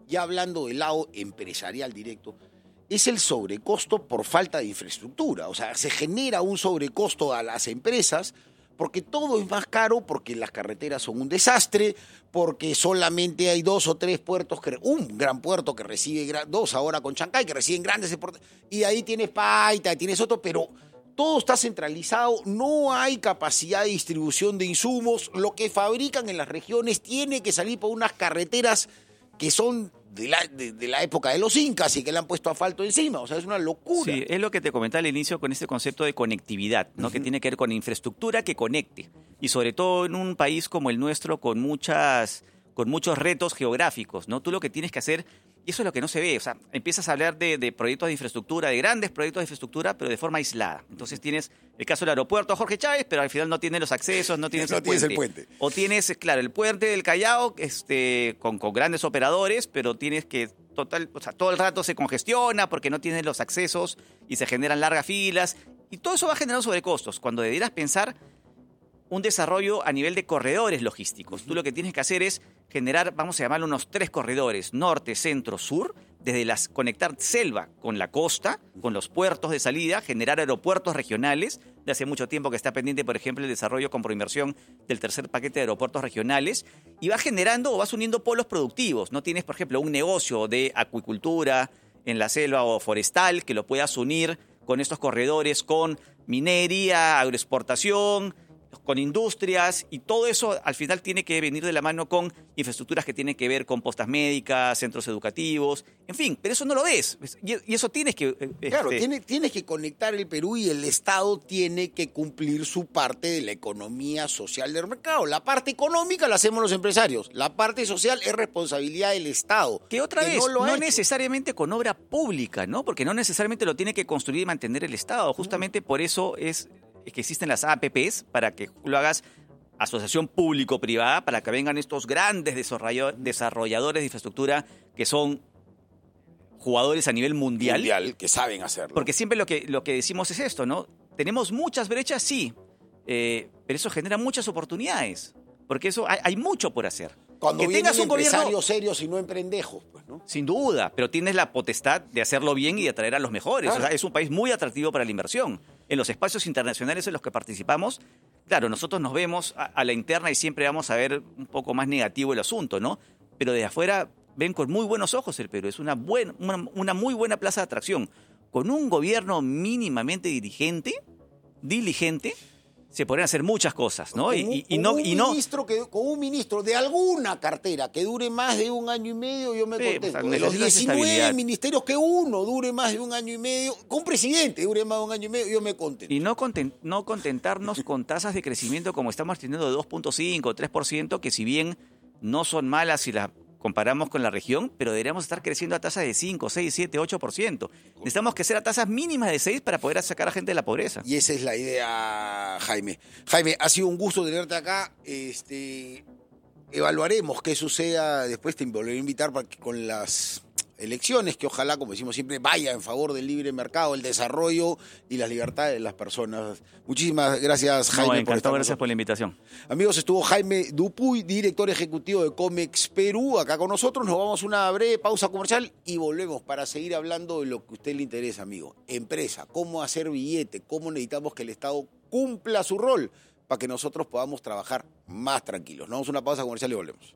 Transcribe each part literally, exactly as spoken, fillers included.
ya hablando del lado empresarial directo, es el sobrecosto por falta de infraestructura. O sea, se genera un sobrecosto a las empresas porque todo es más caro, porque las carreteras son un desastre, porque solamente hay dos o tres puertos, que, un gran puerto que recibe, dos ahora con Chancay, que reciben grandes exportaciones, y ahí tienes Paita, tienes otro, pero todo está centralizado, no hay capacidad de distribución de insumos, lo que fabrican en las regiones tiene que salir por unas carreteras que son de la, de, de la época de los incas y que le han puesto asfalto encima. O sea, es una locura. Sí, es lo que te comentaba al inicio con este concepto de conectividad, ¿no? Uh-huh. Que tiene que ver con infraestructura que conecte. Y sobre todo en un país como el nuestro con muchas, con muchos retos geográficos, ¿no? Tú lo que tienes que hacer, y eso es lo que no se ve, o sea, empiezas a hablar de, de proyectos de infraestructura, de grandes proyectos de infraestructura, pero de forma aislada. Entonces tienes el caso del aeropuerto Jorge Chávez, pero al final no tienes los accesos, no tienes, no el, tienes puente. el puente. O tienes, claro, el puente del Callao este, con, con grandes operadores, pero tienes que total, o sea, todo el rato se congestiona porque no tienes los accesos y se generan largas filas. Y todo eso va generando sobrecostos. Cuando debieras pensar un desarrollo a nivel de corredores logísticos. Tú lo que tienes que hacer es generar, vamos a llamarlo unos tres corredores, norte, centro, sur, desde las conectar selva con la costa, con los puertos de salida, generar aeropuertos regionales. De hace mucho tiempo que está pendiente, por ejemplo, el desarrollo con proinversión del tercer paquete de aeropuertos regionales, y vas generando o vas uniendo polos productivos. No tienes, por ejemplo, un negocio de acuicultura en la selva o forestal que lo puedas unir con estos corredores, con minería, agroexportación, con industrias, y todo eso al final tiene que venir de la mano con infraestructuras que tienen que ver con postas médicas, centros educativos, en fin, pero eso no lo ves, y eso tienes que... Claro, este... tiene, tienes que conectar el Perú, y el Estado tiene que cumplir su parte de la economía social del mercado. La parte económica la hacemos los empresarios, la parte social es responsabilidad del Estado. Que otra que vez, no, lo no necesariamente con obra pública, ¿no? Porque no necesariamente lo tiene que construir y mantener el Estado, justamente por eso es... que existen las A P Pes para que lo hagas asociación público-privada, para que vengan estos grandes desarrolladores de infraestructura que son jugadores a nivel mundial. Mundial, que saben hacerlo. Porque siempre lo que, lo que decimos es esto, ¿no? Tenemos muchas brechas, sí, eh, pero eso genera muchas oportunidades, porque eso hay, hay mucho por hacer. Cuando que tengas tengas un empresarios gobierno serios y no emprendejos, pues, ¿no? Sin duda, pero tienes la potestad de hacerlo bien y de atraer a los mejores. Claro. O sea, es un país muy atractivo para la inversión. En los espacios internacionales en los que participamos, claro, nosotros nos vemos a, a la interna y siempre vamos a ver un poco más negativo el asunto, ¿no? Pero desde afuera ven con muy buenos ojos el Perú. Es una, buen, una, una muy buena plaza de atracción. Con un gobierno mínimamente dirigente, diligente, se podrían hacer muchas cosas, ¿no? Con Y, un, y, y con no, un y no ministro que, con un ministro de alguna cartera que dure más de un año y medio, yo me Sí, contento. o sea, de los necesitas diecinueve estabilidad. ministerios, que uno dure más de un año y medio, con un presidente dure más de un año y medio, yo me contento. Y no, content, no contentarnos con tasas de crecimiento como estamos teniendo de dos punto cinco, tres por ciento, que si bien no son malas si las comparamos con la región, pero deberíamos estar creciendo a tasas de cinco, seis, siete, ocho por ciento. Necesitamos crecer a tasas mínimas de seis para poder sacar a gente de la pobreza. Y esa es la idea, Jaime. Jaime, ha sido un gusto tenerte acá. Este, evaluaremos qué suceda. Después te volveré a invitar para que con las elecciones, que ojalá, como decimos siempre, vaya en favor del libre mercado, el desarrollo y las libertades de las personas. Muchísimas gracias, Jaime. No, por encantado, estar gracias por la invitación. Amigos, estuvo Jaime Dupuy, director ejecutivo de Comex Perú, acá con nosotros. Nos vamos a una breve pausa comercial y volvemos para seguir hablando de lo que a usted le interesa, amigo. Empresa, cómo hacer billete, cómo necesitamos que el Estado cumpla su rol para que nosotros podamos trabajar más tranquilos. Nos vamos a una pausa comercial y volvemos.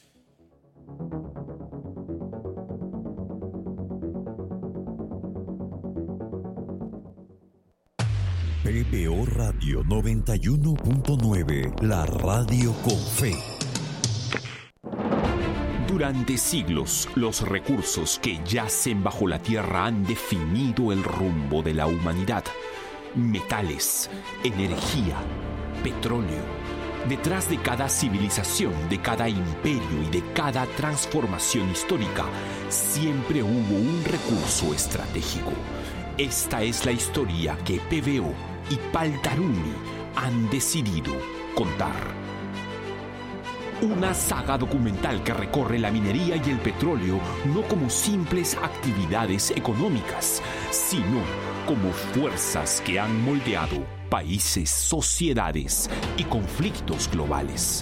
P B O Radio noventa y uno punto nueve, la radio con fe. Durante siglos, los recursos que yacen bajo la tierra han definido el rumbo de la humanidad. Metales, energía, petróleo. Detrás de cada civilización, de cada imperio y de cada transformación histórica, siempre hubo un recurso estratégico. Esta es la historia que P B O y Paltaruni han decidido contar. Una saga documental que recorre la minería y el petróleo no como simples actividades económicas, sino como fuerzas que han moldeado países, sociedades y conflictos globales.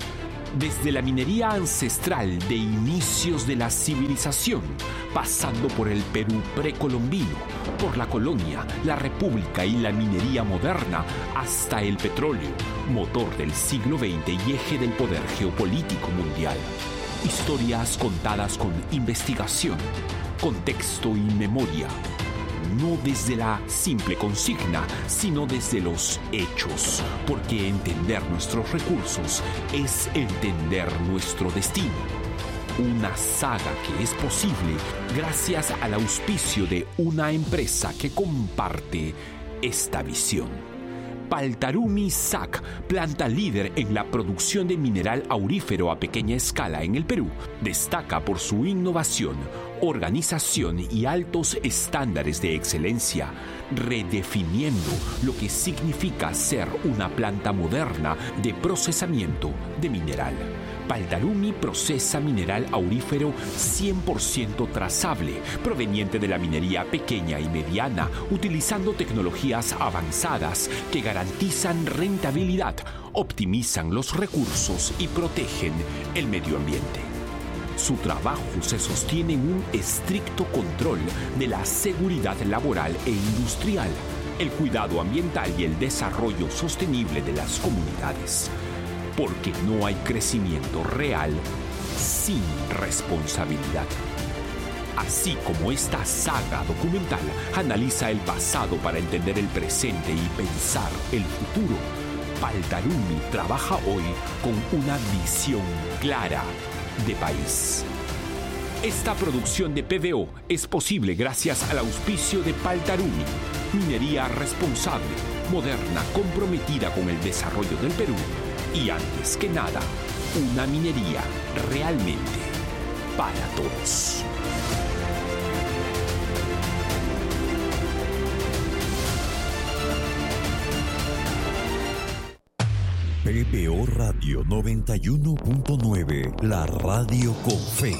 Desde la minería ancestral de inicios de la civilización, pasando por el Perú precolombino, por la colonia, la república y la minería moderna, hasta el petróleo, motor del siglo veinte y eje del poder geopolítico mundial. Historias contadas con investigación, contexto y memoria. No desde la simple consigna, sino desde los hechos, porque entender nuestros recursos es entender nuestro destino. Una saga que es posible gracias al auspicio de una empresa que comparte esta visión. Paltarumi S A C, planta líder en la producción de mineral aurífero a pequeña escala en el Perú, destaca por su innovación, organización y altos estándares de excelencia, redefiniendo lo que significa ser una planta moderna de procesamiento de mineral. Paltarumi procesa mineral aurífero cien por ciento trazable, proveniente de la minería pequeña y mediana, utilizando tecnologías avanzadas que garantizan rentabilidad, optimizan los recursos y protegen el medio ambiente. Su trabajo se sostiene en un estricto control de la seguridad laboral e industrial, el cuidado ambiental y el desarrollo sostenible de las comunidades. Porque no hay crecimiento real sin responsabilidad. Así como esta saga documental analiza el pasado para entender el presente y pensar el futuro, Paltarumi trabaja hoy con una visión clara de país. Esta producción de P V O es posible gracias al auspicio de Paltarumi, minería responsable, moderna, comprometida con el desarrollo del Perú y, antes que nada, una minería realmente para todos. P B O Radio noventa y uno punto nueve, la radio con fe.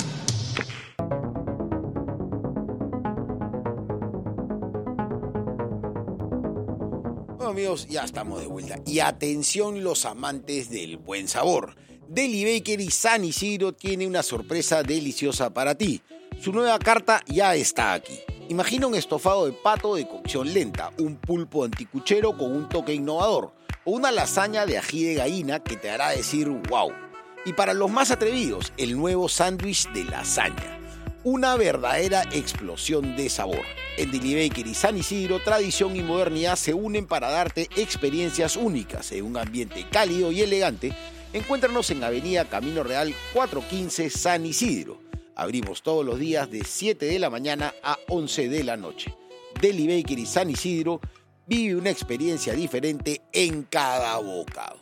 Bueno, amigos, ya estamos de vuelta. Y atención los amantes del buen sabor. Deli Bakery San Isidro tiene una sorpresa deliciosa para ti. Su nueva carta ya está aquí. Imagina un estofado de pato de cocción lenta, un pulpo anticuchero con un toque innovador, o una lasaña de ají de gallina que te hará decir wow. Y para los más atrevidos, el nuevo sándwich de lasaña. Una verdadera explosión de sabor. En Deli Bakery San Isidro, tradición y modernidad se unen para darte experiencias únicas en un ambiente cálido y elegante. Encuéntranos en Avenida Camino Real cuatrocientos quince San Isidro. Abrimos todos los días de siete de la mañana a once de la noche. Deli Bakery San Isidro, vive una experiencia diferente en cada bocado.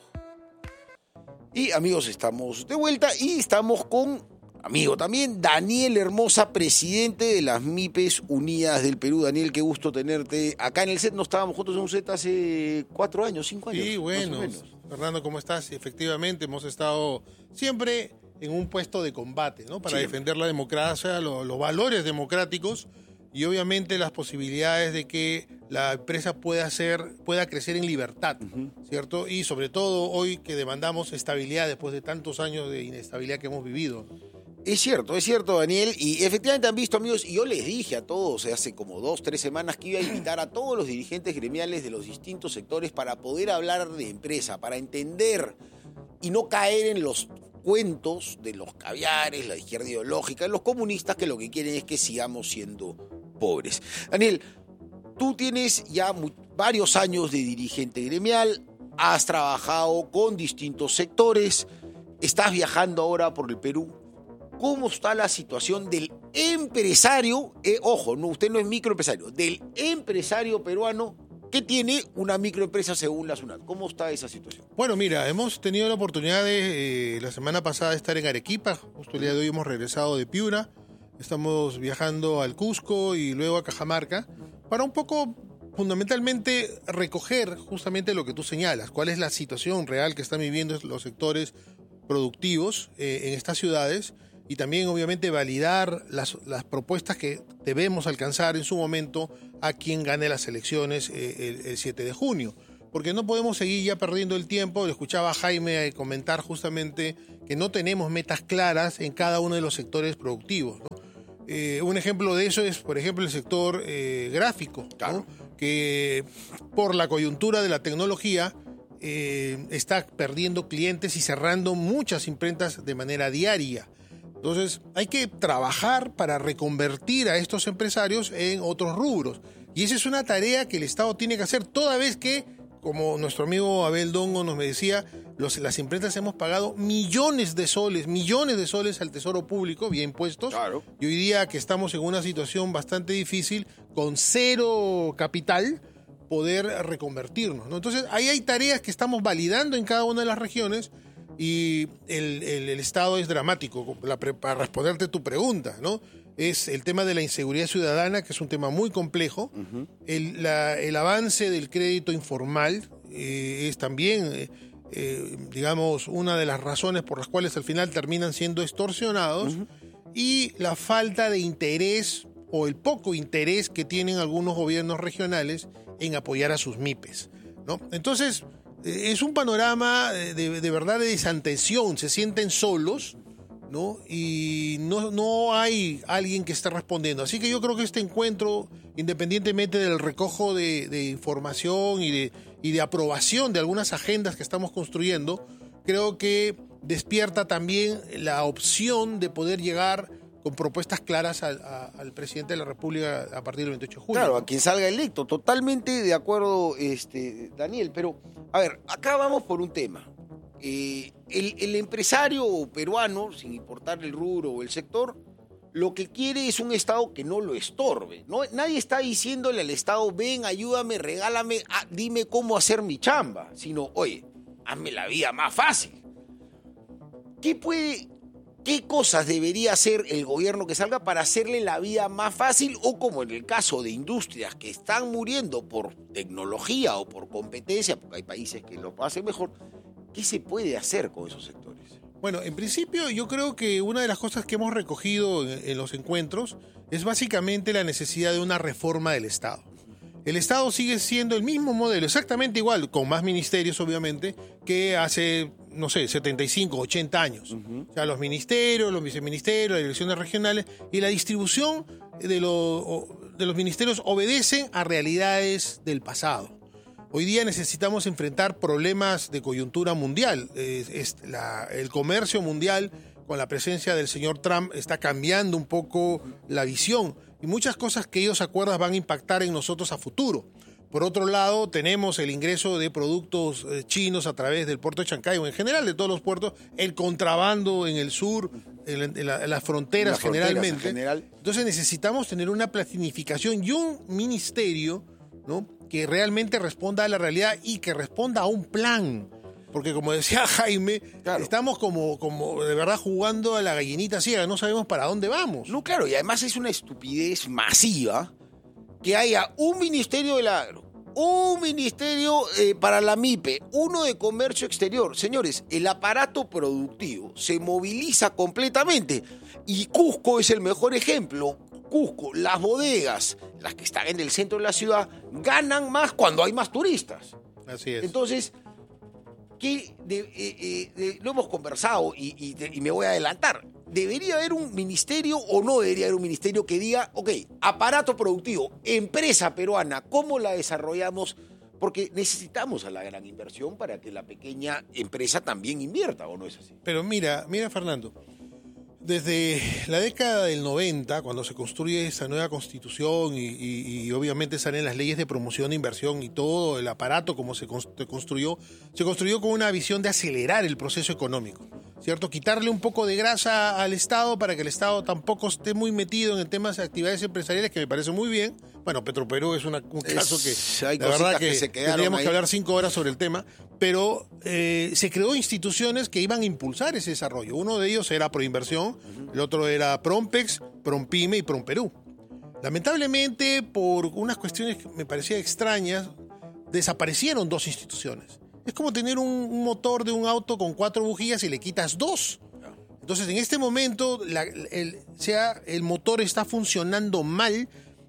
Y amigos, estamos de vuelta y estamos con, amigo también, Daniel Hermosa, presidente de las MIPES Unidas del Perú. Daniel, qué gusto tenerte acá en el set. No estábamos juntos en un set hace cuatro años, cinco años. Sí, bueno, Fernando, ¿cómo estás? Efectivamente, hemos estado siempre en un puesto de combate, ¿no? Para siempre defender la democracia, lo, los valores democráticos y obviamente las posibilidades de que la empresa pueda ser, pueda crecer en libertad, uh-huh. ¿cierto? Y sobre todo hoy que demandamos estabilidad después de tantos años de inestabilidad que hemos vivido. Es cierto, es cierto, Daniel, y efectivamente han visto, amigos, y yo les dije a todos hace como dos, tres semanas que iba a invitar a todos los dirigentes gremiales de los distintos sectores para poder hablar de empresa, para entender y no caer en los cuentos de los caviares, la izquierda ideológica, los comunistas que lo que quieren es que sigamos siendo pobres. Daniel, tú tienes ya muy, varios años de dirigente gremial, has trabajado con distintos sectores, estás viajando ahora por el Perú. ¿Cómo está la situación del empresario? Eh, ojo, no, usted no es microempresario, del empresario peruano que tiene una microempresa según la SUNAT. ¿Cómo está esa situación? Bueno, mira, hemos tenido la oportunidad de, eh, la semana pasada de estar en Arequipa, justo el día de hoy hemos regresado de Piura, estamos viajando al Cusco y luego a Cajamarca, para un poco, fundamentalmente, recoger justamente lo que tú señalas, cuál es la situación real que están viviendo los sectores productivos eh, en estas ciudades, y también obviamente validar las, las propuestas que debemos alcanzar en su momento a quien gane las elecciones eh, el, el siete de junio. porque no podemos seguir ya perdiendo el tiempo. Le escuchaba a Jaime comentar justamente que no tenemos metas claras en cada uno de los sectores productivos, ¿no? Eh, un ejemplo de eso es, por ejemplo, el sector eh, gráfico, ¿no? Claro. Que por la coyuntura de la tecnología eh, está perdiendo clientes y cerrando muchas imprentas de manera diaria. Entonces hay que trabajar para reconvertir a estos empresarios en otros rubros. Y esa es una tarea que el Estado tiene que hacer toda vez que, como nuestro amigo Abel Dongo nos decía, los, las imprentas hemos pagado millones de soles, millones de soles al Tesoro Público vía impuestos. Claro. Y hoy día que estamos en una situación bastante difícil, con cero capital, poder reconvertirnos, ¿no? Entonces, ahí hay tareas que estamos validando en cada una de las regiones y el, el, el estado es dramático. La, para responderte tu pregunta, ¿no? Es el tema de la inseguridad ciudadana, que es un tema muy complejo. Uh-huh. el, la, el avance del crédito informal eh, es también, eh, eh, digamos, una de las razones por las cuales al final terminan siendo extorsionados. Uh-huh. Y la falta de interés o el poco interés que tienen algunos gobiernos regionales en apoyar a sus MIPES, ¿no? Entonces, eh, es un panorama de, de verdad de desatención. Se sienten solos, ¿no? Y no, no hay alguien que esté respondiendo. Así que yo creo que este encuentro, independientemente del recojo de, de información y de, y de aprobación de algunas agendas que estamos construyendo, creo que despierta también la opción de poder llegar con propuestas claras al, a, al presidente de la República a partir del veintiocho de julio. Claro, a quien salga electo. Totalmente de acuerdo, este, Daniel. Pero, a ver, acá vamos por un tema. Eh, el, el empresario peruano, sin importar el rubro o el sector, lo que quiere es un Estado que no lo estorbe, ¿no? Nadie está diciéndole al Estado, ven, ayúdame, regálame, ah, dime cómo hacer mi chamba, sino, oye, hazme la vida más fácil. ¿Qué puede, qué cosas debería hacer el gobierno que salga para hacerle la vida más fácil? O como en el caso de industrias que están muriendo por tecnología o por competencia, porque hay países que lo hacen mejor, ¿qué se puede hacer con esos sectores? Bueno, en principio yo creo que una de las cosas que hemos recogido en, en los encuentros es básicamente la necesidad de una reforma del Estado. El Estado sigue siendo el mismo modelo, exactamente igual, con más ministerios obviamente, que hace, no sé, setenta y cinco, ochenta años. Uh-huh. O sea, los ministerios, los viceministerios, las direcciones regionales y la distribución de, lo, de los ministerios obedecen a realidades del pasado. Hoy día necesitamos enfrentar problemas de coyuntura mundial. Es, es la, el comercio mundial, con la presencia del señor Trump, está cambiando un poco la visión. Y muchas cosas que ellos acuerdan van a impactar en nosotros a futuro. Por otro lado, tenemos el ingreso de productos eh, chinos a través del puerto de Chancay, o en general de todos los puertos, el contrabando en el sur, en, en, la, en las fronteras, las generalmente. Fronteras en general. Entonces necesitamos tener una planificación y un ministerio, ¿no?, que realmente responda a la realidad y que responda a un plan. Porque como decía Jaime, claro, estamos como, como de verdad jugando a la gallinita ciega, no sabemos para dónde vamos. No, claro, y además es una estupidez masiva que haya un ministerio del agro, un ministerio eh, para la MIPE, uno de comercio exterior. Señores, el aparato productivo se moviliza completamente y Cusco es el mejor ejemplo. Cusco, las bodegas, las que están en el centro de la ciudad, ganan más cuando hay más turistas. Así es. Entonces, ¿qué de, eh, eh, de, lo hemos conversado y, y, y me voy a adelantar. ¿Debería haber un ministerio o no debería haber un ministerio que diga, ok, aparato productivo, empresa peruana, ¿cómo la desarrollamos? Porque necesitamos a la gran inversión para que la pequeña empresa también invierta, ¿o no es así? Pero mira, mira Fernando, desde la década del noventa, cuando se construye esa nueva constitución y, y, y obviamente salen las leyes de promoción de inversión y todo el aparato como se construyó, se construyó con una visión de acelerar el proceso económico, ¿cierto? Quitarle un poco de grasa al Estado para que el Estado tampoco esté muy metido en temas de actividades empresariales, que me parece muy bien. Bueno, Petroperú es una, un caso es, que hay la verdad que, que se tendríamos ahí. que hablar cinco horas sobre el tema, pero eh, se creó instituciones que iban a impulsar ese desarrollo. Uno de ellos era Proinversión, uh-huh. El otro era Prompex, Prompyme y Promperú. Lamentablemente, por unas cuestiones que me parecían extrañas, desaparecieron dos instituciones. Es como tener un, un motor de un auto con cuatro bujías y le quitas dos. Entonces, en este momento, la, el, sea, el motor está funcionando mal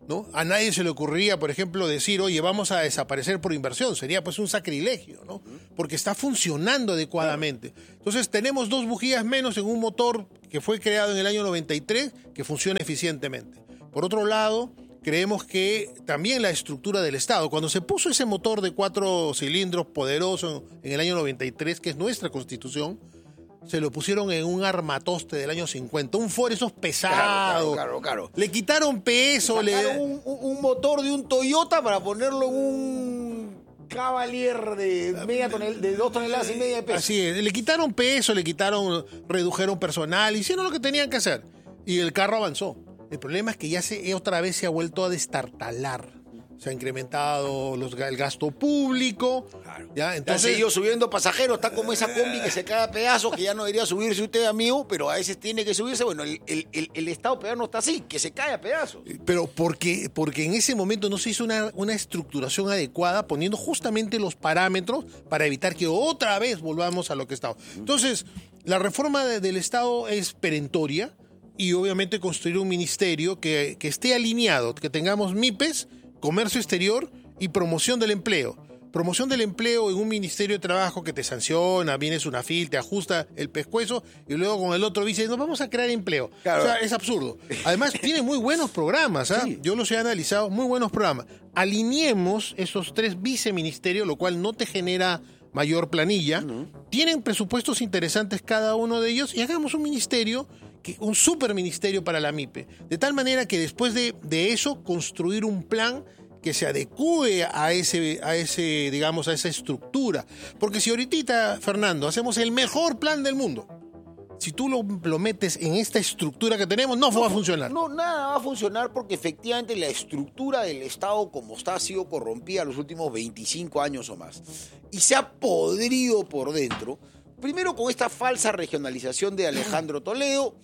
¿no? A nadie se le ocurriría, por ejemplo, decir, oye, vamos a desaparecer por inversión. Sería pues un sacrilegio, ¿no? Porque está funcionando adecuadamente. Entonces tenemos dos bujías menos en un motor que fue creado en el año noventa y tres que funciona eficientemente. Por otro lado, creemos que también la estructura del Estado, cuando se puso ese motor de cuatro cilindros poderoso en el año noventa y tres, que es nuestra Constitución, se lo pusieron en un armatoste del año cincuenta, un Ford esos pesado. Claro, claro, claro. Le quitaron peso, le Sacaron un, un- un motor de un Toyota para ponerlo en un Cavalier de media tonel- de dos toneladas y media de peso. Así es, le quitaron peso, le quitaron, redujeron personal, hicieron lo que tenían que hacer. Y el carro avanzó. El problema es que ya se, otra vez se ha vuelto a destartalar. Se ha incrementado los, el gasto público. Claro. ¿ya? Han Entonces, seguido subiendo pasajeros, está como esa combi que se cae a pedazos, que ya no debería subirse usted, amigo, pero a veces tiene que subirse. Bueno, el, el, el, el Estado peruano está así, que se cae a pedazos. pero porque, porque en ese momento no se hizo una, una estructuración adecuada, poniendo justamente los parámetros para evitar que otra vez volvamos a lo que estaba. Entonces, la reforma de- del Estado es perentoria y obviamente construir un ministerio que, que esté alineado, que tengamos MIPES, comercio exterior y promoción del empleo. Promoción del empleo en un ministerio de trabajo que te sanciona, vienes una fil, te ajusta el pescuezo y luego con el otro dice, nos vamos a crear empleo. Claro. O sea, es absurdo. Además, tiene muy buenos programas, ¿ah? Sí. Yo los he analizado, muy buenos programas. Alineemos esos tres viceministerios, lo cual no te genera mayor planilla. Tienen presupuestos interesantes cada uno de ellos y hagamos un ministerio, que, un superministerio para la MIPE. De tal manera que después de, de eso, construir un plan que se adecue a ese, a ese, digamos, a esa estructura. Porque si ahorita, Fernando, hacemos el mejor plan del mundo, si tú lo, lo metes en esta estructura que tenemos, no, va a funcionar. No, nada va a funcionar porque efectivamente la estructura del Estado como está ha sido corrompida los últimos veinticinco años o más. Y se ha podrido por dentro, primero con esta falsa regionalización de Alejandro Toledo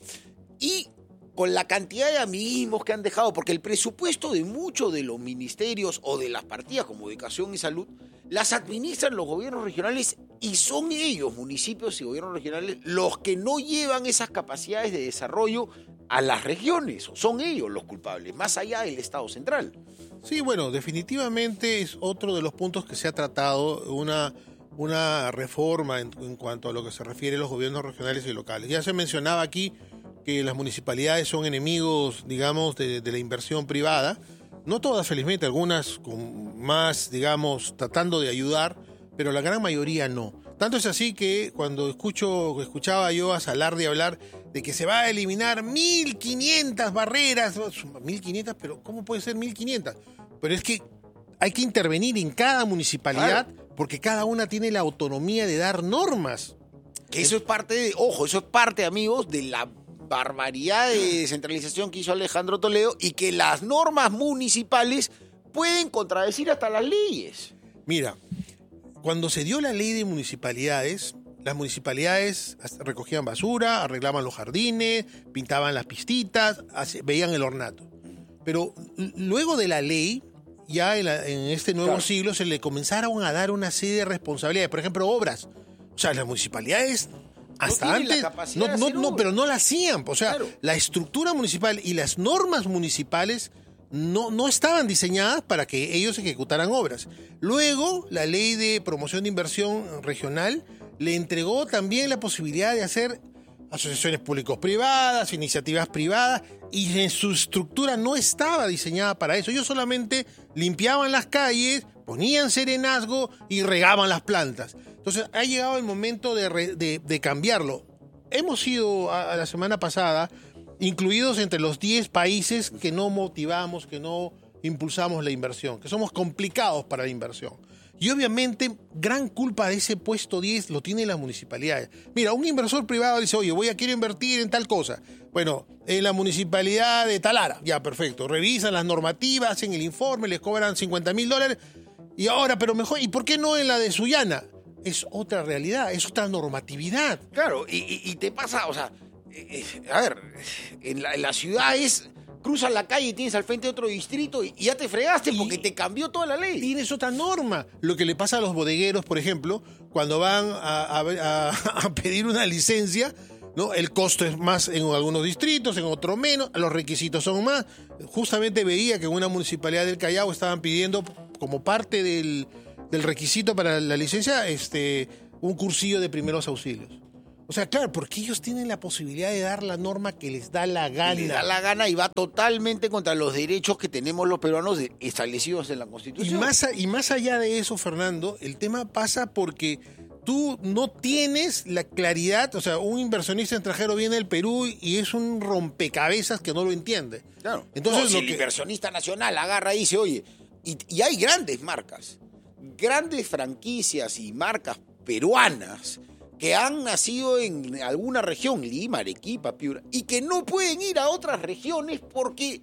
y con la cantidad de amiguismos que han dejado, porque el presupuesto de muchos de los ministerios o de las partidas como Educación y Salud las administran los gobiernos regionales y son ellos, municipios y gobiernos regionales, los que no llevan esas capacidades de desarrollo a las regiones. Son ellos los culpables, más allá del Estado central. Sí, bueno, definitivamente es otro de los puntos que se ha tratado, una, una reforma en, en cuanto a lo que se refiere a los gobiernos regionales y locales. Ya se mencionaba aquí que las municipalidades son enemigos, digamos, de, de la inversión privada. No todas, felizmente, algunas con más, digamos, tratando de ayudar, pero la gran mayoría no. Tanto es así que cuando escucho, escuchaba yo a Salardi hablar de que se va a eliminar mil quinientas barreras, mil quinientas, pero ¿cómo puede ser mil quinientas? Pero es que hay que intervenir en cada municipalidad porque cada una tiene la autonomía de dar normas. Que eso es parte de, ojo, eso es parte, amigos, de la barbaridad de descentralización que hizo Alejandro Toledo y que las normas municipales pueden contradecir hasta las leyes. Mira, cuando se dio la ley de municipalidades, las municipalidades recogían basura, arreglaban los jardines, pintaban las pistitas, hace- veían el ornato. Pero l- luego de la ley, ya en, la- en este nuevo Claro. siglo, se le comenzaron a dar una serie de responsabilidades. Por ejemplo, obras. O sea, las municipalidades hasta tienen la antes, capacidad no, de no, hacer no, obras. pero no la hacían. O sea, Claro. la estructura municipal y las normas municipales no, no estaban diseñadas para que ellos ejecutaran obras. Luego, la ley de promoción de inversión regional le entregó también la posibilidad de hacer asociaciones públicos-privadas, iniciativas privadas, y en su estructura no estaba diseñada para eso. Ellos solamente limpiaban las calles, ponían serenazgo y regaban las plantas. Entonces, ha llegado el momento de, re- de- de cambiarlo. Hemos sido, a, a la semana pasada, incluidos entre los diez países que no motivamos, que no impulsamos la inversión, que somos complicados para la inversión. Y obviamente, gran culpa de ese puesto diez lo tienen las municipalidades. Mira, un inversor privado dice, oye, voy a quiero invertir en tal cosa. Bueno, en la municipalidad de Talara, ya, perfecto. Revisan las normativas, hacen el informe, les cobran cincuenta mil dólares. Y ahora, pero mejor, ¿y por qué no en la de Sullana? Es otra realidad, es otra normatividad. Claro, y, y- y te pasa, o sea, eh, eh, a ver, en la, en la ciudad es, cruzas la calle y tienes al frente otro distrito y, y ya te fregaste Y- porque te cambió toda la ley. Tienes otra norma. Lo que le pasa a los bodegueros, por ejemplo, cuando van a, a- a- a pedir una licencia, ¿no? El costo es más en algunos distritos, en otros menos, los requisitos son más. Justamente veía que en una municipalidad del Callao estaban pidiendo como parte del, del requisito para la licencia este, un cursillo de primeros auxilios. O sea, claro, porque ellos tienen la posibilidad de dar la norma que les da la gana. Le da la gana y va totalmente contra los derechos que tenemos los peruanos de- establecidos en la Y Constitución. más, a- y más allá de eso, Fernando, el tema pasa porque tú no tienes la claridad, o sea, un inversionista extranjero viene al Perú y es un rompecabezas que no lo entiende. Claro. Entonces, No, si lo el que- inversionista nacional agarra y dice, oye, y, y hay grandes marcas, grandes franquicias y marcas peruanas que han nacido en alguna región, Lima, Arequipa, Piura, y que no pueden ir a otras regiones porque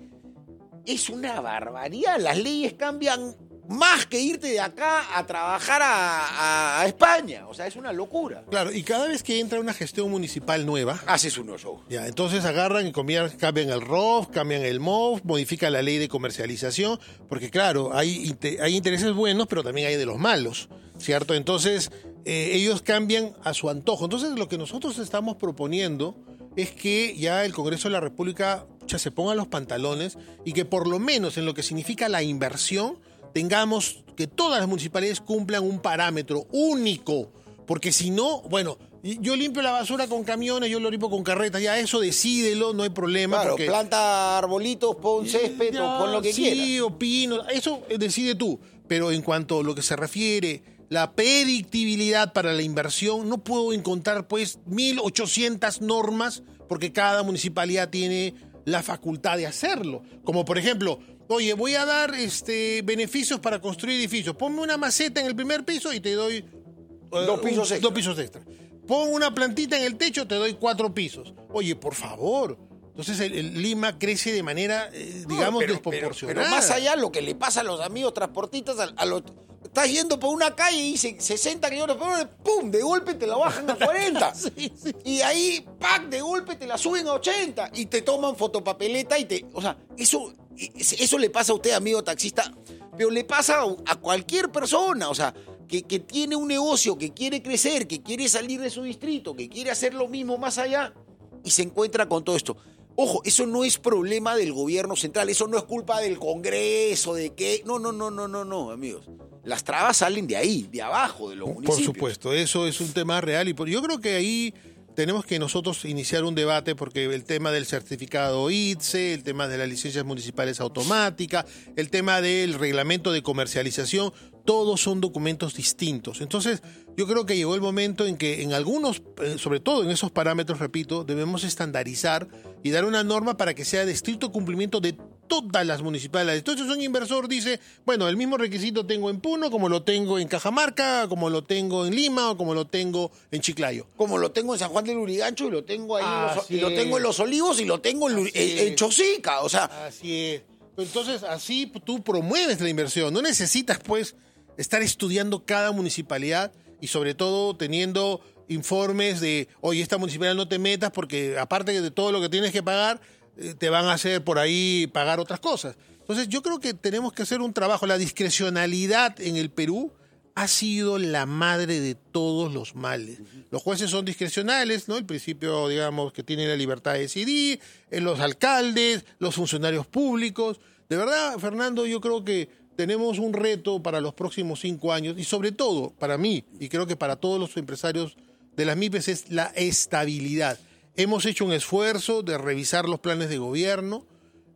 es una barbaridad. Las leyes cambian más que irte de acá a trabajar a, a- a España. O sea, es una locura. Claro, y cada vez que entra una gestión municipal nueva, Haces unos show. ya, entonces agarran y cambian, cambian el R O F, cambian el M O F, modifican la ley de comercialización, porque claro, hay, inte- hay intereses buenos, pero también hay de los malos, ¿cierto? Entonces, eh, ellos cambian a su antojo. Entonces, lo que nosotros estamos proponiendo es que ya el Congreso de la República pucha, se ponga los pantalones y que por lo menos en lo que significa la inversión, tengamos que todas las municipalidades cumplan un parámetro único, porque si no, bueno, yo limpio la basura con camiones, yo lo limpio con carretas, ya eso decídelo, no hay problema. Claro, porque, planta arbolitos, pon césped ya, o pon lo que sí, quieras. o pino, eso eh, decide tú. Pero en cuanto a lo que se refiere, la predictibilidad para la inversión, no puedo encontrar pues mil ochocientas normas, porque cada municipalidad tiene la facultad de hacerlo. Como por ejemplo, oye, voy a dar este beneficios para construir edificios. Ponme una maceta en el primer piso y te doy eh, Dos pisos un- extra. dos pisos extra. Pon una plantita en el techo, te doy cuatro pisos. Oye, por favor. Entonces el, el Lima crece de manera, eh, digamos, No, pero- desproporcionada. Pero, pero más allá lo que le pasa a los amigos transportistas, a, a los, estás yendo por una calle y dice sesenta kilómetros por hora, ¡pum! De golpe te la bajan a cuarenta. Sí, sí. Y ahí, ¡pac! De golpe te la suben a ochenta. Y te toman fotopapeleta y te... O sea, eso, eso le pasa a usted, amigo taxista, pero le pasa a, a cualquier persona. O sea, que, que tiene un negocio, que quiere crecer, que quiere salir de su distrito, que quiere hacer lo mismo más allá y se encuentra con todo esto. Ojo, eso no es problema del gobierno central, eso no es culpa del Congreso, de qué. No, no, no, no, no, no, amigos. Las trabas salen de ahí, de abajo, de los Por municipios. supuesto, eso es un tema real y por- yo creo que ahí tenemos que nosotros iniciar un debate porque el tema del certificado I T S E, el tema de las licencias municipales automáticas, el tema del reglamento de comercialización, todos son documentos distintos. Entonces, yo creo que llegó el momento en que en algunos, eh, sobre todo en esos parámetros, repito, debemos estandarizar y dar una norma para que sea de estricto cumplimiento de todas las municipalidades. Entonces un inversor dice, bueno, el mismo requisito tengo en Puno, como lo tengo en Cajamarca, como lo tengo en Lima o como lo tengo en Chiclayo. Como lo tengo en San Juan del Lurigancho y lo tengo ahí en los, Así y lo tengo en Los Olivos y lo tengo en, Luri- Así en- en es. Chosica. O sea, Así es. Entonces, así tú promueves la inversión. No necesitas, pues, estar estudiando cada municipalidad y sobre todo teniendo informes de, oye, esta municipalidad no te metas porque aparte de todo lo que tienes que pagar, eh, te van a hacer por ahí pagar otras cosas. Entonces, yo creo que tenemos que hacer un trabajo. La discrecionalidad en el Perú ha sido la madre de todos los males. Los jueces son discrecionales, ¿no? El principio, digamos, que tiene la libertad de decidir, eh, los alcaldes, los funcionarios públicos. De verdad, Fernando, yo creo que tenemos un reto para los próximos cinco años y sobre todo, para mí, y creo que para todos los empresarios de las MIPES, es la estabilidad. Hemos hecho un esfuerzo de revisar los planes de gobierno,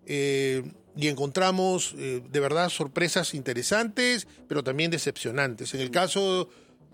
eh, y encontramos eh, de verdad sorpresas interesantes, pero también decepcionantes. En el caso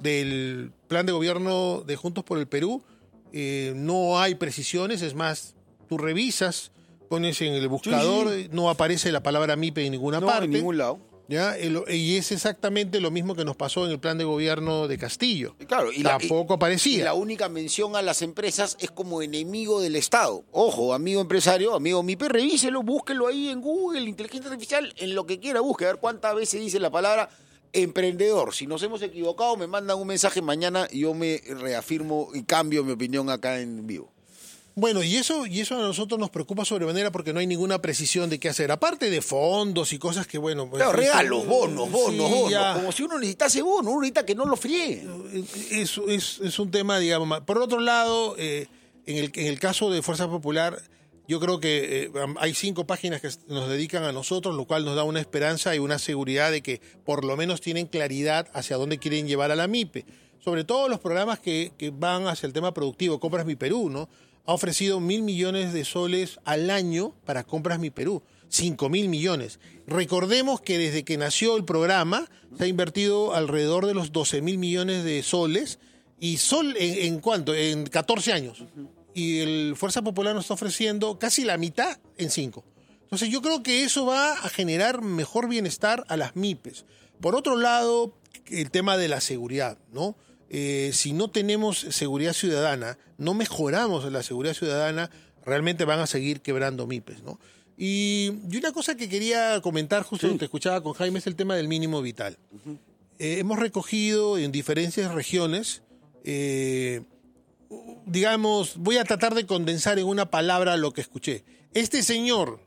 del plan de gobierno de Juntos por el Perú, eh, no hay precisiones, es más, tú revisas, pones en el buscador, Sí, sí. no aparece la palabra MIPE en ninguna no, parte. en ningún lado. ¿Ya? El- Y es exactamente lo mismo que nos pasó en el plan de gobierno de Castillo. Y claro, y la- Tampoco Y aparecía. la única mención a las empresas es como enemigo del Estado. Ojo, amigo empresario, amigo MIPE, revíselo, búsquelo ahí en Google, inteligencia artificial, en lo que quiera, busque, a ver cuántas veces dice la palabra emprendedor. Si nos hemos equivocado, me mandan un mensaje mañana y yo me reafirmo y cambio mi opinión acá en vivo. Bueno, y eso, y eso a nosotros nos preocupa sobremanera porque no hay ninguna precisión de qué hacer. Aparte de fondos y cosas que, bueno... pues, Claro, eso- regalos, bonos, bonos, sí, bonos. ya. Como si uno necesitase bonos, uno necesita que no lo frieguen. Es, es, es un tema, digamos, más. Por otro lado, eh, en el, en el caso de Fuerza Popular, yo creo que eh, hay cinco páginas que nos dedican a nosotros, lo cual nos da una esperanza y una seguridad de que por lo menos tienen claridad hacia dónde quieren llevar a la MIPE. Sobre todo los programas que, que van hacia el tema productivo. Compras Mi Perú, ¿no? Ha ofrecido mil millones de soles al año para Compras Mi Perú. Cinco mil millones. Recordemos que desde que nació el programa se ha invertido alrededor de los doce mil millones de soles. ¿Y sol en, en cuánto? En catorce años. Uh-huh. Y el Fuerza Popular nos está ofreciendo casi la mitad en cinco. Entonces yo creo que eso va a generar mejor bienestar a las MIPES. Por otro lado, el tema de la seguridad, ¿no? Eh, si no tenemos seguridad ciudadana, no mejoramos la seguridad ciudadana, realmente van a seguir quebrando MIPES, ¿no? Y, y una cosa que quería comentar, justo sí. Te escuchaba con Jaime, es el tema del mínimo vital. Uh-huh. Eh, hemos recogido en diferentes regiones, eh, digamos, voy a tratar de condensar en una palabra lo que escuché. Este señor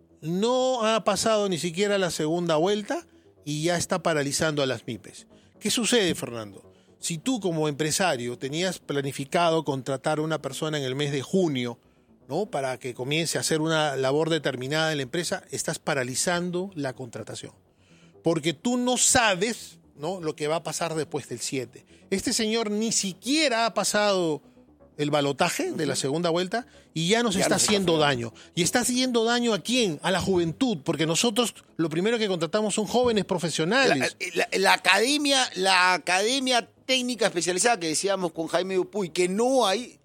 no ha pasado ni siquiera la segunda vuelta y ya está paralizando a las MIPES. ¿Qué sucede, Fernando? Si tú como empresario tenías planificado contratar a una persona en el mes de junio, ¿no? Para que comience a hacer una labor determinada en la empresa, estás paralizando la contratación. Porque tú no sabes, ¿no? Lo que va a pasar después del siete. Este señor ni siquiera ha pasado el balotaje de la segunda vuelta y ya nos ya está haciendo está daño. ¿Y está haciendo daño a quién? A la juventud, porque nosotros lo primero que contratamos son jóvenes profesionales. La, la, la academia, la academia técnica especializada que decíamos con Jaime Dupuy, que no hay,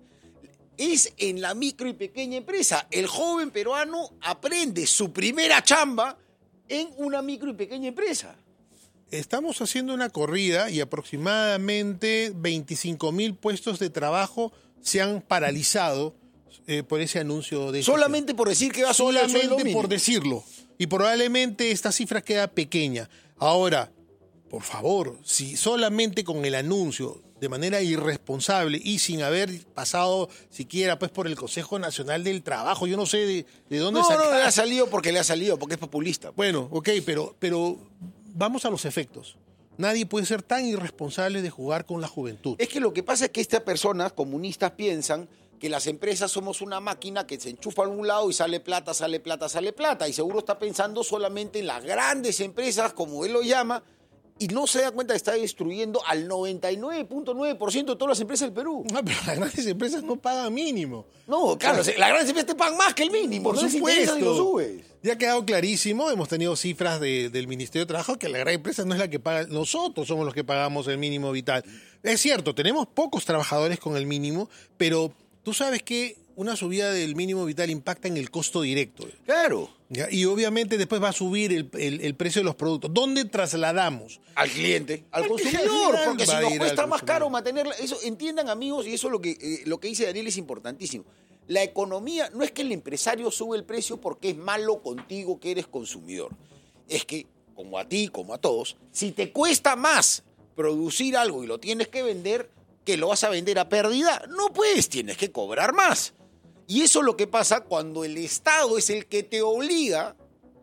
es en la micro y pequeña empresa. El joven peruano aprende su primera chamba en una micro y pequeña empresa. Estamos haciendo una corrida y aproximadamente veinticinco mil puestos de trabajo se han paralizado eh, por ese anuncio de... Solamente por decir que va a subir el sueldo Solamente mínimo. por decirlo. Y probablemente esta cifra queda pequeña. Ahora, por favor, si solamente con el anuncio, de manera irresponsable y sin haber pasado siquiera pues por el Consejo Nacional del Trabajo, yo no sé de, de dónde no, sacar... No, le ha salido porque le ha salido, porque es populista. Bueno, ok, pero, pero vamos a los efectos. Nadie puede ser tan irresponsable de jugar con la juventud. Es que lo que pasa es que estas personas comunistas piensan que las empresas somos una máquina que se enchufa a un lado y sale plata, sale plata, sale plata. Y seguro está pensando solamente en las grandes empresas, como él lo llama, y no se da cuenta que está destruyendo al noventa y nueve punto nueve por ciento de todas las empresas del Perú. No, pero las grandes empresas no pagan mínimo. No, claro, las grandes empresas te pagan más que el mínimo. Por no supuesto. Ni lo subes. Ya ha quedado clarísimo, hemos tenido cifras de, del Ministerio de Trabajo que la gran empresa no es la que paga, nosotros somos los que pagamos el mínimo vital. Es cierto, tenemos pocos trabajadores con el mínimo, pero tú sabes que una subida del mínimo vital impacta en el costo directo. Claro. ¿Ya? Y obviamente después va a subir el, el, el precio de los productos. ¿Dónde trasladamos? Al cliente, al, al consumidor, porque si nos cuesta más caro mantenerla. Eso, entiendan, amigos, y eso lo que, eh, lo que dice Daniel es importantísimo. La economía no es que el empresario sube el precio porque es malo contigo que eres consumidor. Es que, como a ti, como a todos, si te cuesta más producir algo y lo tienes que vender, que lo vas a vender a pérdida, no puedes, tienes que cobrar más. Y eso es lo que pasa cuando el Estado es el que te obliga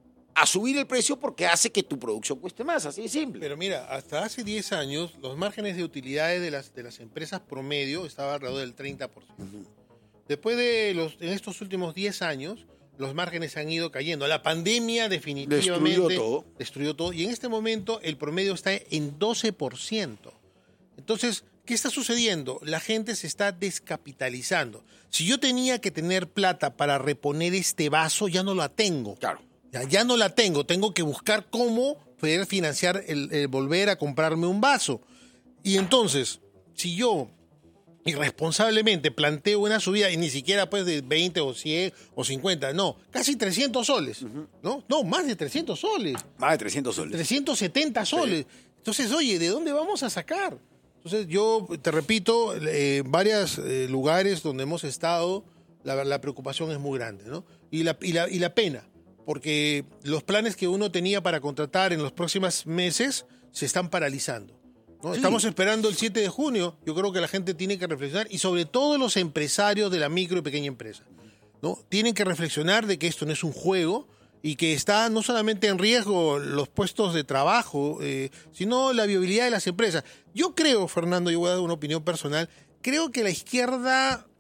a subir el precio porque hace que tu producción cueste más, así de simple. Pero mira, hasta hace diez años los márgenes de utilidades de las, de las empresas promedio estaban alrededor del treinta por ciento. Uh-huh. Después de los, en estos últimos diez años, los márgenes han ido cayendo. La pandemia definitivamente destruyó todo. destruyó todo. Y en este momento el promedio está en doce por ciento. Entonces, ¿qué está sucediendo? La gente se está descapitalizando. Si yo tenía que tener plata para reponer este vaso, ya no la tengo. Claro. Ya, ya no la tengo. Tengo que buscar cómo poder financiar el, el volver a comprarme un vaso. Y entonces, si yo irresponsablemente planteo una subida y ni siquiera pues de veinte o cien o cincuenta, no, casi trescientos soles, uh-huh. ¿no? No, más de trescientos soles. Más de trescientos soles. trescientos setenta soles. Sí. Entonces, oye, ¿de dónde vamos a sacar? Entonces, yo te repito, eh, varios eh, lugares donde hemos estado, la, la preocupación es muy grande, ¿no? Y la, y, la, y la pena, porque los planes que uno tenía para contratar en los próximos meses se están paralizando, ¿no? Sí. Estamos esperando el siete de junio, yo creo que la gente tiene que reflexionar, y sobre todo los empresarios de la micro y pequeña empresa, ¿no? Tienen que reflexionar de que esto no es un juego, y que está no solamente en riesgo los puestos de trabajo, eh, sino la viabilidad de las empresas. Yo creo, Fernando, yo voy a dar una opinión personal, creo que la izquierda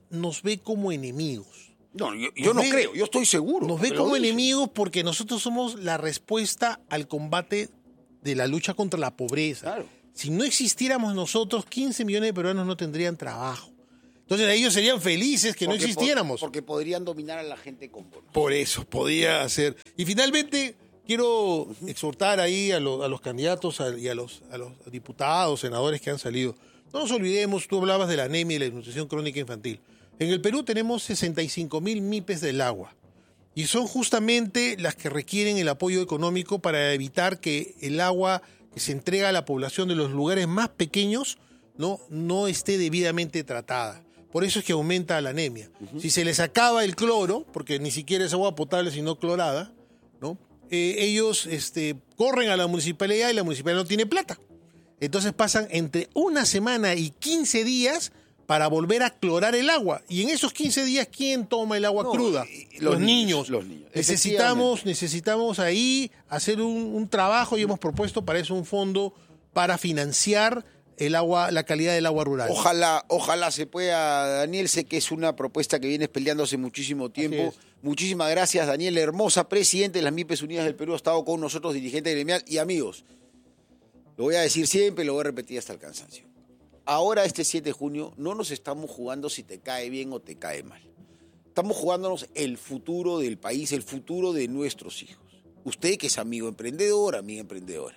nos ve como enemigos. No, yo, yo no ve, creo, yo estoy seguro. Nos ve lo como dice. enemigos porque nosotros somos la respuesta al combate de la lucha contra la pobreza. Claro. Si no existiéramos nosotros, quince millones de peruanos no tendrían trabajo. Entonces ellos serían felices que Porque no existiéramos. po- porque podrían dominar a la gente con bonos. Por eso, podía hacer. Y finalmente, quiero exhortar ahí a, lo- a los candidatos a- y a los, a los diputados, senadores que han salido. No nos olvidemos, tú hablabas de la anemia y la desnutrición crónica infantil. En el Perú tenemos sesenta y cinco mil MIPES del agua. Y son justamente las que requieren el apoyo económico para evitar que el agua que se entrega a la población de los lugares más pequeños no, no esté debidamente tratada. Por eso es que aumenta la anemia. Uh-huh. Si se les acaba el cloro, porque ni siquiera es agua potable sino clorada, ¿no? Eh, ellos este, corren a la municipalidad y la municipalidad no tiene plata. Entonces pasan entre una semana y quince días para volver a clorar el agua. Y en esos quince días, ¿quién toma el agua No, cruda? Los, los niños. niños. Los niños. Necesitamos, necesitamos ahí hacer un, un trabajo y hemos propuesto para eso un fondo para financiar el agua, la calidad del agua rural. Ojalá, ojalá se pueda, Daniel. Sé que es una propuesta que vienes peleando hace muchísimo tiempo. Muchísimas gracias, Daniel Hermosa, presidente de las MIPES Unidas del Perú, ha estado con nosotros, dirigente gremial. Y amigos, lo voy a decir siempre, lo voy a repetir hasta el cansancio. Ahora, este siete de junio, no nos estamos jugando si te cae bien o te cae mal. Estamos jugándonos el futuro del país, el futuro de nuestros hijos. Usted que es amigo emprendedor, amiga emprendedora.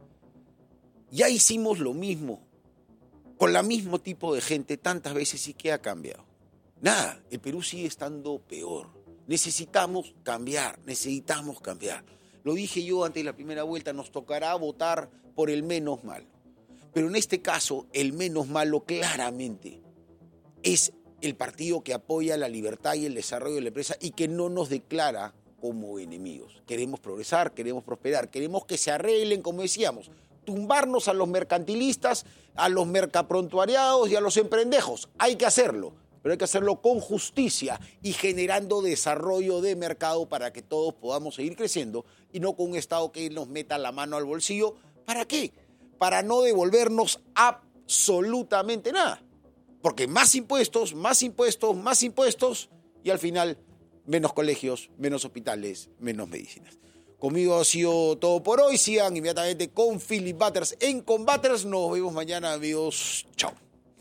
Ya hicimos lo mismo con el mismo tipo de gente tantas veces y ¿qué ha cambiado? Nada, el Perú sigue estando peor. Necesitamos cambiar, necesitamos cambiar. Lo dije yo antes de la primera vuelta, nos tocará votar por el menos malo. Pero en este caso, el menos malo claramente es el partido que apoya la libertad y el desarrollo de la empresa y que no nos declara como enemigos. Queremos progresar, queremos prosperar, queremos que se arreglen, como decíamos, tumbarnos a los mercantilistas, a los mercaprontuariados y a los emprendejos. Hay que hacerlo, pero hay que hacerlo con justicia y generando desarrollo de mercado para que todos podamos seguir creciendo y no con un Estado que nos meta la mano al bolsillo. ¿Para qué? Para no devolvernos absolutamente nada. Porque más impuestos, más impuestos, más impuestos y al final menos colegios, menos hospitales, menos medicinas. Conmigo ha sido todo por hoy. Sigan inmediatamente con Philip Butters en Combaters. Nos vemos mañana, amigos. Chao.